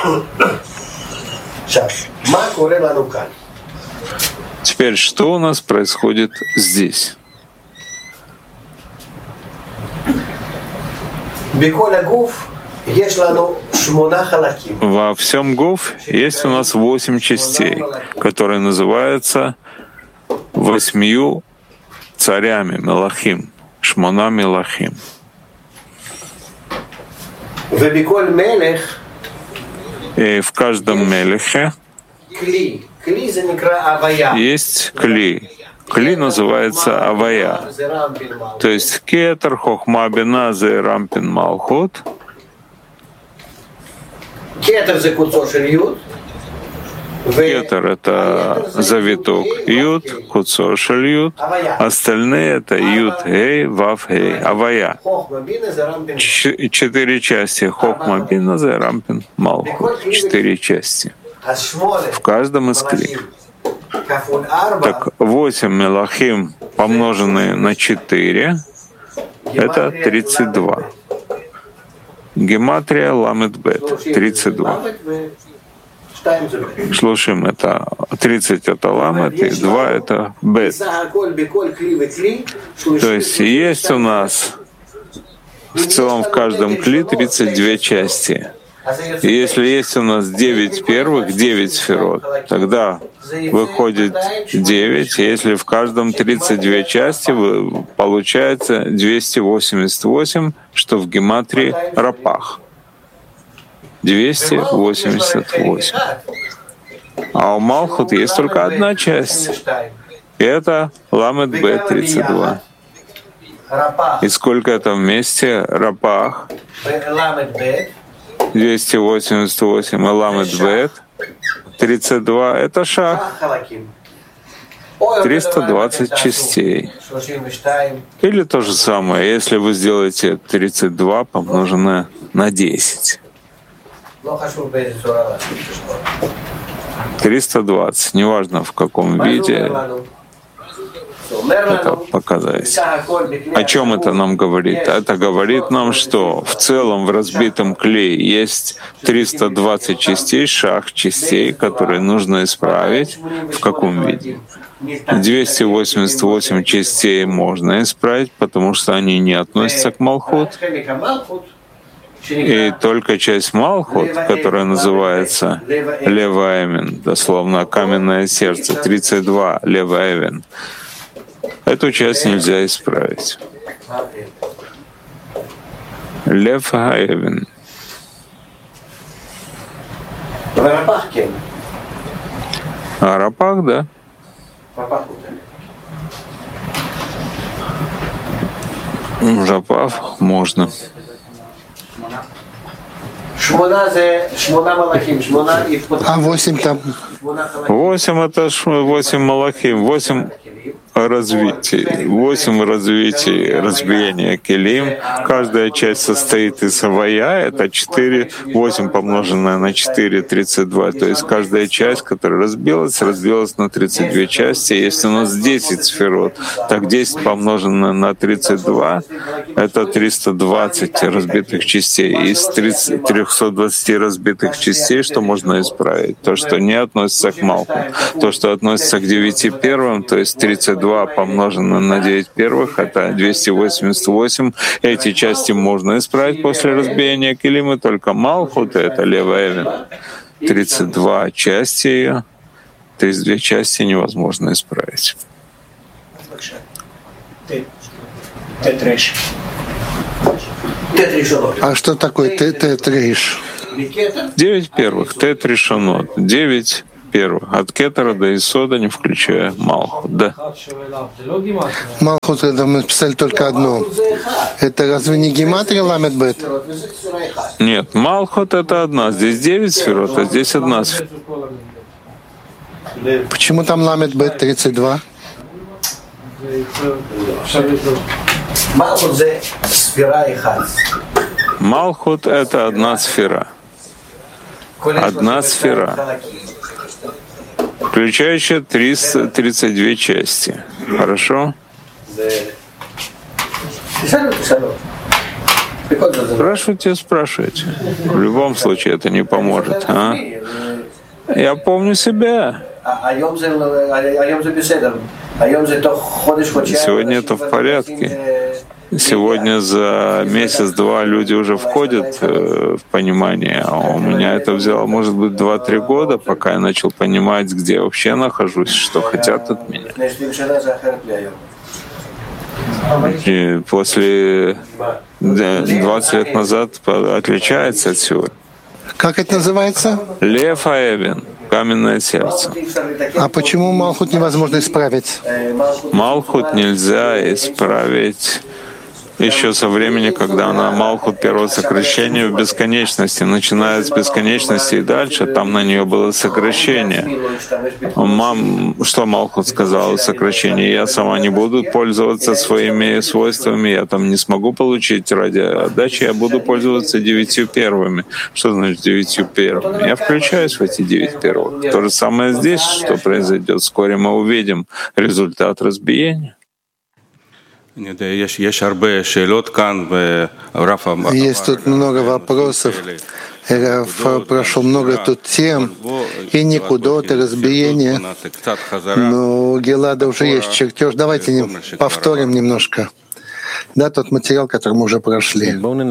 Теперь, что у нас происходит здесь? Во всем гуф есть у нас 8 частей, которые называются 8 царями, мелахим, шмона мелахим. И в каждом мелехе есть кли. Кли называется авая. То есть кетер, хохма, бина, зе, рампин, малхут. Кетер — это завиток Юд, Куцо Шель Юд. Остальные — это Юд, Гей, Вав, Гей, Авая. 4 части. Хохма, бина, зе, рампин, малхут. 4 части. В каждом из кли. Так 8 мелахим, помноженные на 4, это 32. Гематрия ламет бет, 32. Слушаем, это 30 это ламет, и 2 это бет. То есть у нас в целом в каждом кли 32 части. И если есть у нас 9 первых, 9 сферот, тогда выходит 9. И если в каждом 32 части, получается 288, что в гематрии рапах. 288. А у Малхут есть только одна часть. И это ламет б 32. И сколько это вместе? Рапах. 288 и ламет бет 32 — это шах. 320 частей. Или то же самое, если вы сделаете 32 помноженное на 10. 320, неважно в каком виде это показать. О чем это нам говорит? Это говорит нам, что в целом в разбитом клее есть 320 частей, шах частей, которые нужно исправить. В каком виде? 288 частей можно исправить, потому что они не относятся к Малхут. И только часть Малхут, которая называется Леваэвен, дословно каменное сердце, 32 Леваэвен, эту часть нельзя исправить. Лев Хаэвен. А Рапах, да. Рапах можно. 8 там? 8 это 8 малахим, 8 развитий, 8 развитий разбиения келим. Каждая часть состоит из авая, это 4, 8 помноженное на 4, 32. То есть каждая часть, которая разбилась на 32 части. Если у нас 10 сферот, так 10 помноженное на 32 — это 320 разбитых частей. Из 320 разбитых частей что можно исправить? То, что не относится к Малху. То, что относится к 9 первым, то есть 32 помноженное на 9 первых, это 288. Эти части можно исправить после разбиения келима, только Малхут — это Леваэвен. 32 части ее, 32 части невозможно исправить. А что такое тет-рейш? 9 первых, тет решонот, 9 первых, от кетера до исода, не включая Малхут, да. Малхут, это мы писали только одно. Это разве не гематрия ламет бет? Нет, Малхут — это одна, здесь 9 сферот, а здесь одна сфера. Почему там ламет бет 32? Малхут — это одна сфера. Одна сфера, включающая 332 части. Спрашивайте. В любом случае это не поможет. А? Я помню себя. Сегодня это в порядке. Сегодня за месяц-два люди уже входят в понимание, а у меня это взяло, может быть, 2-3 года, пока я начал понимать, где я вообще нахожусь, что хотят от меня. И после 20 лет назад отличается от всего. Как это называется? Лев Аэвен, каменное сердце. А почему Малхут невозможно исправить? Малхут нельзя исправить еще со времени, когда она Малхут первого сокращения в бесконечности, начиная с бесконечности и дальше, там на нее было сокращение. Что Малхут сказала о сокращении? Я сама не буду пользоваться своими свойствами, я там не смогу получить ради отдачи, я буду пользоваться 9 первыми. Что значит 9 первыми? Я включаюсь в эти 9 первых. То же самое здесь, что произойдет. Вскоре мы увидим результат разбиения. Есть тут много вопросов. Раф прошел много тут тем, и никудот, и разбиения. Но у Гелада уже есть чертеж. Давайте повторим немножко. Да, тот материал, который мы уже прошли.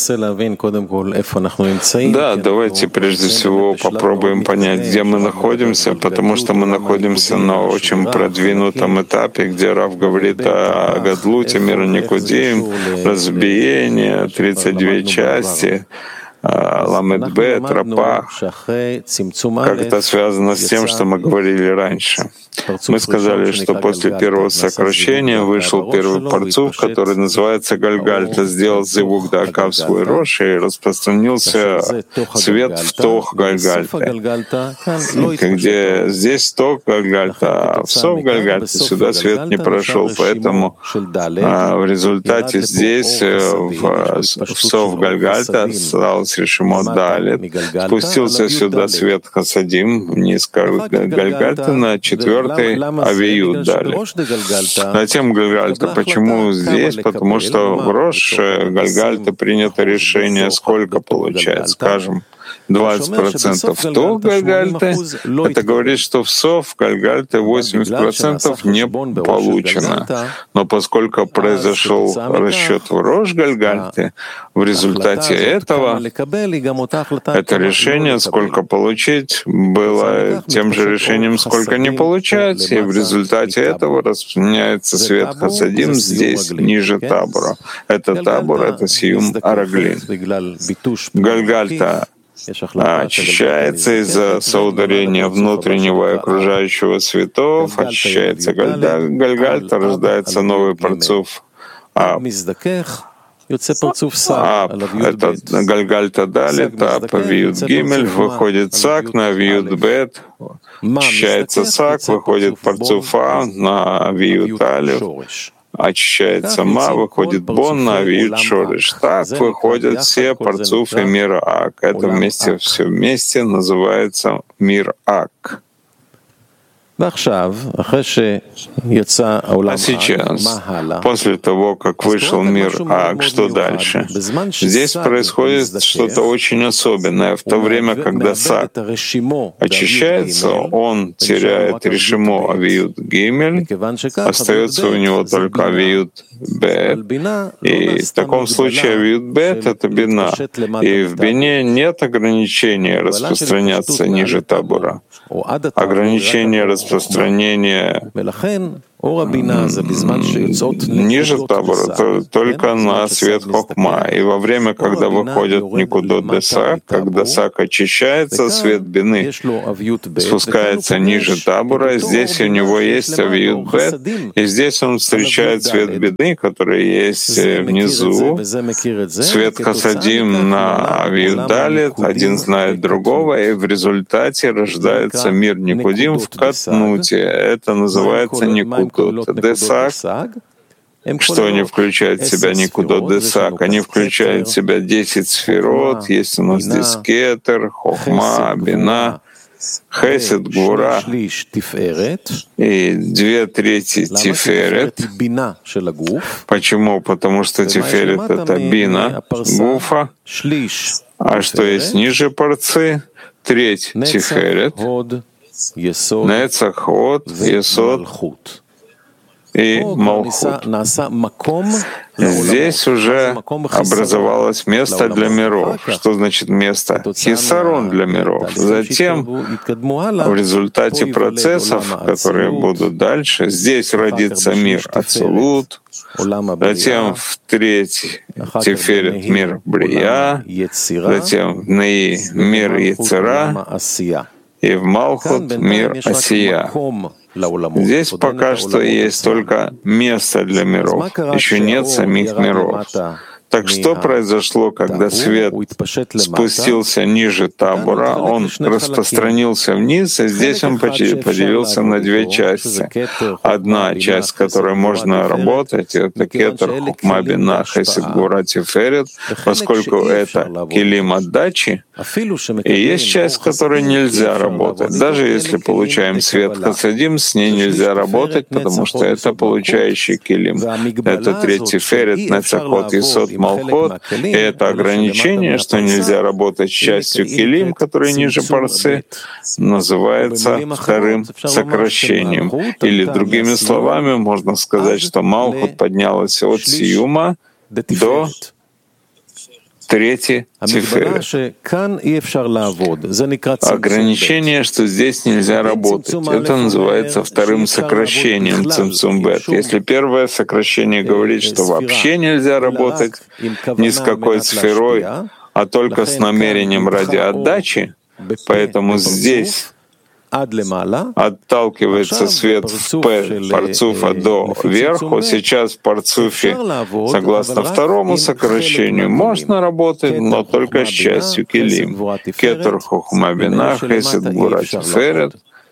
Да, давайте прежде всего попробуем понять, где мы находимся, потому что мы находимся на очень продвинутом этапе, где Рав говорит о Гадлуте, мира Никудим, разбиение, 32 части, Ламед Бет, Рапах. Как это связано с тем, что мы говорили раньше? Мы сказали, что после первого сокращения вышел первый парцуф, который называется Гальгальта, сделал зивук дака в свой рош и распространился свет в тох Гальгальта. Где здесь тох Гальгальта, а в сов Гальгальта сюда свет не прошел, поэтому в результате здесь в сов Гальгальта осталось Решимот Далит, спустился сюда свет Хасадим вниз Гальгальта на 4-й Авиют Далит. Затем Гальгальта. Почему здесь? Потому что в Рош Гальгальта принято решение, сколько получать. Скажем, 20% в Тох Гальгальте. Это говорит, что в Сов Гальгальте 80% не получено. Но поскольку произошел расчет в Рош Гальгальте, в результате этого это решение, сколько получить, было тем же решением, сколько не получать. И в результате этого распространяется свет Хасадим здесь, ниже табора. Это табор, это Сиюм Араглин. Гальгальта очищается из-за соударения внутреннего и окружающего светов, очищается Гальгальта, рождается новый парцуф Аб. Это Гальгальта Далит, Аб, Авиют Гимель, выходит Сак на Авиют Бет, очищается Сак, выходит парцуф А на Авиют Алиф, очищается Ма, выходит Бон на Авиют Шориш. Так выходят все парцуфы мира Ак. Это все вместе называется мир Ак. А сейчас, после того, как вышел мир Ак, что дальше? Здесь происходит что-то очень особенное. В то время, когда Сак очищается, он теряет решимо Авиют Гимель, остается у него только Авиют Бет. И в таком случае Авиют Бет — это Бина. И в Бине нет ограничения распространяться ниже табора. Ограничение распространения ниже табора только на свет Хохма. И во время, когда выходит Никудот Десак, когда Сак очищается, свет Бины спускается ниже табора, и здесь у него есть Авиют Бет, и здесь он встречает свет Бины, который есть внизу, свет Хасадим на Авиют Далит, один знает другого, и в результате рождается мир Никудим в Катнуте. Это называется Никудот Десак. Что они включают в себя Никудот Десак? Они включают в себя 10 сферот. Есть у нас здесь Кетер, Хохма, Бина. Хесед, Гвура и 2/3 Тиферет. Почему? Потому что Тиферет — это бина, гуфа. А что есть ниже парцы? Треть Тиферет, Нецах, Ход, Есод и Малхут. Здесь уже образовалось место для миров. Что значит место? Хисарон для миров. Затем, в результате процессов, которые будут дальше, здесь родится мир Ацилут, затем в треть Тиферет мир Брия, затем в Неи мир Ецера и в Малхут мир Асия. Здесь пока что есть только место для миров, еще нет самих миров. Так что произошло, когда свет спустился ниже табора, он распространился вниз, и здесь он поделился на две части. Одна часть, с которой можно работать, это кетер, хухма, бина, хесед, гвура, тиферет, поскольку это килим отдачи, и есть часть, с которой нельзя работать. Даже если получаем свет хасадим, с ней нельзя работать, потому что это получающий килим. Это третий тиферет, нецахот, есод, Малхот, и это ограничение, что нельзя работать с частью килим, который ниже парцы, называется вторым сокращением. Или другими словами, можно сказать, что Малхут поднялась от сиюма до третий тиферет. Ограничение, что здесь нельзя работать. Это называется вторым сокращением цимцум бет. Если первое сокращение говорит, что вообще нельзя работать ни с какой сферой, а только с намерением ради отдачи, поэтому здесь отталкивается свет в П парцуфа до верху. Сейчас в парцуфе, согласно второму сокращению, можно работать, но только с частью килим. Кетер, хухма, бина, хесед, гвура, тиферет.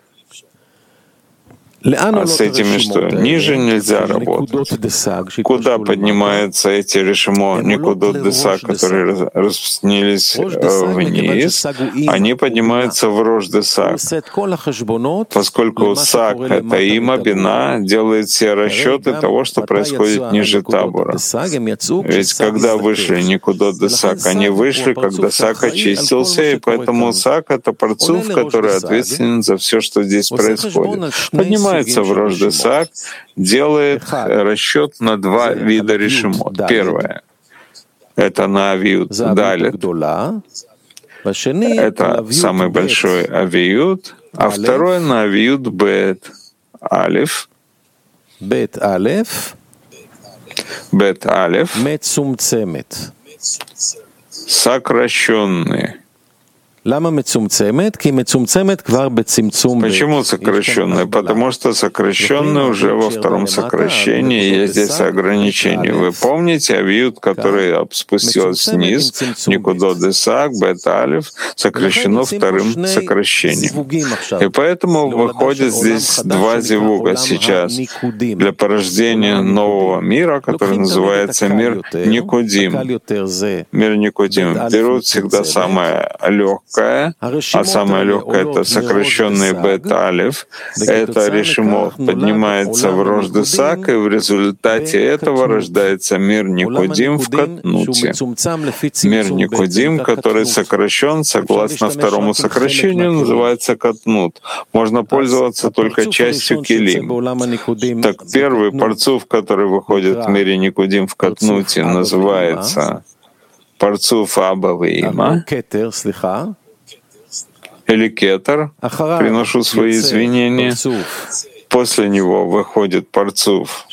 А с этими что? Ниже нельзя работать. Куда поднимаются эти решимо никудот деса, которые распределились вниз? Они поднимаются в рош десак. Поскольку сак — это има, бина, делает все расчеты того, что происходит ниже табора. Ведь когда вышли никудот десак, они вышли, когда сак очистился, и поэтому сак — это парцуф, который ответственен за все, что здесь происходит. Поднимается в рош десак, делает расчет на два вида решимот. Первое — это на авиют далит. Это самый большой авиют. А второе — на авиют бет алиф. Бет алиф. Сокращенный. Почему сокращенная? Потому что сокращенная уже во втором сокращении, есть здесь ограничение. Вы помните, авиют, который спустился вниз, никудот десак, бет алиф, сокращено вторым сокращением. И поэтому выходит здесь два зивуга сейчас для порождения нового мира, который называется мир Никудим. Мир Никудим берут всегда самое легкое, а самое легкое — это сокращенный бет-алиф. Это решимот поднимается в рош десак, и в результате этого рождается мир Никудим в катнуте. Мир Никудим, который сокращен согласно второму сокращению, называется катнут. Можно пользоваться только частью килим. Так первый парцуф, который выходит в мире Никудим в катнуте, называется парцуф Абавима или кетер, приношу свои извинения. После него выходит парцуф,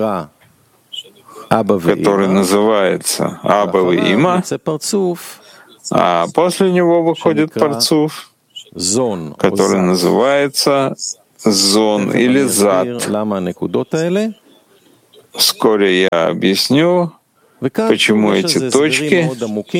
который называется Абавима, а после него выходит парцуф, который называется Зон или Зад. Вскоре я объясню, Почему эти точки?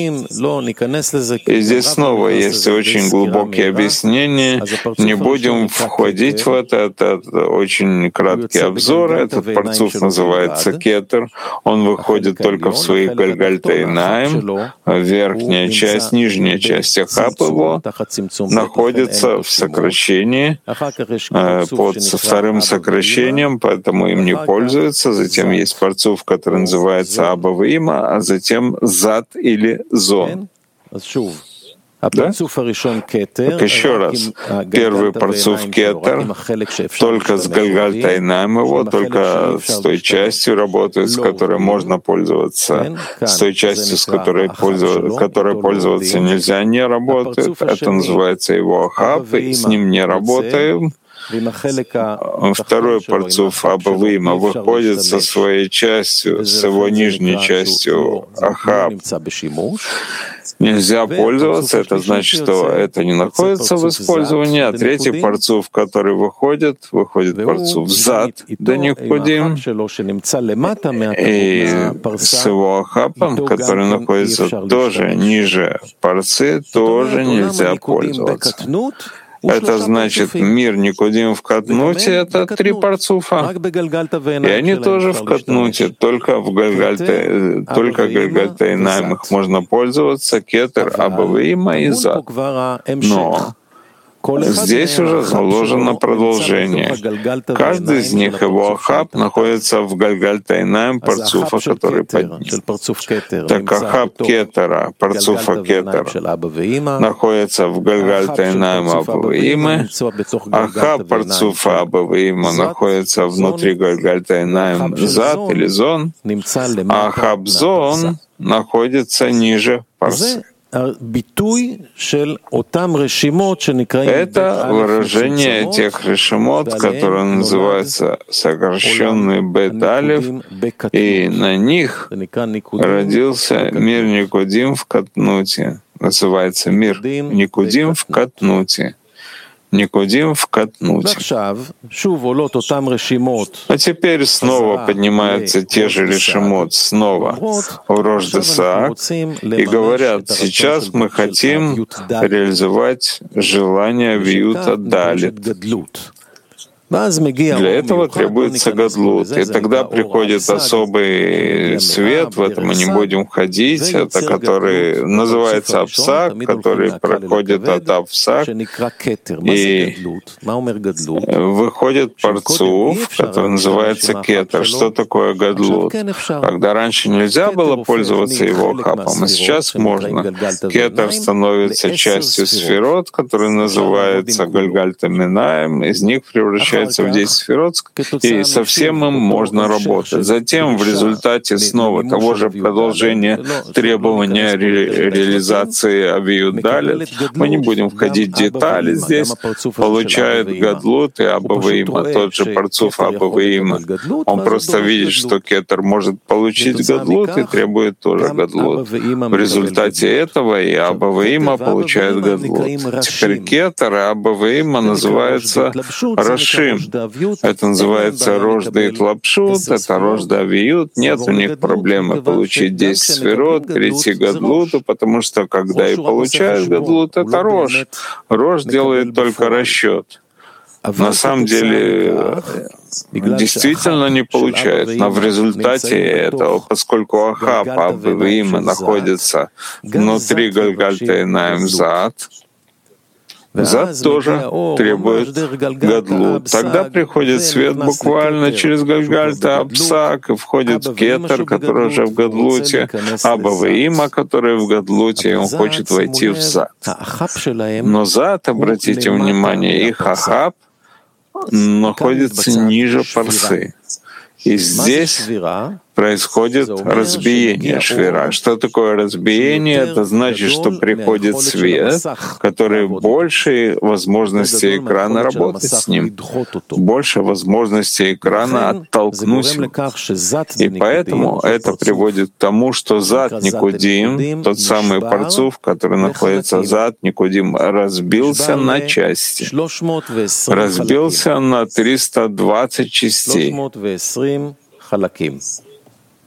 И здесь снова есть очень глубокие объяснения. Не будем входить в это очень краткий обзор. Этот парцуф называется кетер. Он выходит только в своих гальгальтейнаим. Верхняя часть, нижняя часть ахап его находится в сокращении под вторым сокращением, поэтому им не пользуются. Затем есть парцуф, который называется Аба Има, а затем зад или зон. Да? Так еще раз. Первый парцуф кетер только с гальгальтайнаем его, только с той частью работает, с которой можно пользоваться. С той частью, с которой пользоваться нельзя, не работает. Это называется его ахаб, и с ним не работаем. Второй парцуф Аба-Вима выходит со своей частью, с его нижней частью ахаб. Нельзя пользоваться, это значит, что это не находится в использовании. А третий парцуф, который выходит парцуф зад, да никудим, и с его ахапом, который находится тоже ниже парцы, тоже нельзя пользоваться. Это значит, мир Никудим в Катнуте — это три парцуфа. И они тоже в Катнуте, только гальгальтейнаим их можно пользоваться, кетер, Аба-Вима и зад. Но здесь уже заложено продолжение. Каждый из них, его ахаб, находится в гальгальтейнаим парцуфа, который под ним. Так ахаб кетера, парцуфа кетера, находится в гальгальтейнаим Аба-Вима. Ахаб парцуфа Аба-Вима находится внутри гальгальтейнаим зад или зон. А ахаб зон находится ниже парцы. Это выражение тех решимот, которые называются сокращенные бет-алев, и на них родился мир Никудим в Катнуте. Называется мир Никудим в Катнуте. Никудим в Катнуте. А теперь снова поднимаются те же решимот, снова в Рош Десаак, и говорят, сейчас мы хотим реализовать желание Виюта Далит. Для этого требуется гадлут, и тогда приходит особый свет, в это мы не будем входить, это который называется Апсак, который проходит от Апсак, и выходит парцуф, который называется кетер. Что такое гадлут? Когда раньше нельзя было пользоваться его ахапом, а сейчас можно. Кетер становится частью сферот, который называется гальгальтаминаем, из них превращается в 10 сферот, и со всем им можно работать. Затем в результате снова того же продолжения требования реализации Авиют Далит, мы не будем входить в детали здесь, получает гадлут и Аба-Вима, тот же парцуф Аба-Вима. Он просто видит, что кетер может получить гадлут и требует тоже гадлут. В результате этого и Аба-Вима получает гадлут. Теперь кетер и Аба-Вима называется Рашим. Это называется Рош Дейт Лапшут, это Рош Давиют. Нет у них проблемы получить 10 сферот, перейти к гадлуту, потому что когда и получают гадлут, это Рош. Рош делает только расчет. На самом деле действительно не получает. Но в результате этого, поскольку ахаб Аба-Вима находится внутри гальгальтейнаим зад, зад тоже требует гадлут. Тогда приходит свет буквально через гальгальта Апсак и входит в кетер, который уже в гадлуте, Аба-Вима, который в гадлуте, и он хочет войти в зад. Но зад, обратите внимание, их ахаб находится ниже парсы. И здесь происходит разбиение швира. Что такое разбиение? Это значит, что приходит свет, который больше возможностей экрана работать с ним, больше возможностей экрана оттолкнуть его. И поэтому это приводит к тому, что зад Никудим, тот самый парцуф, который находится зад Никудим, разбился на части, разбился на 320 частей.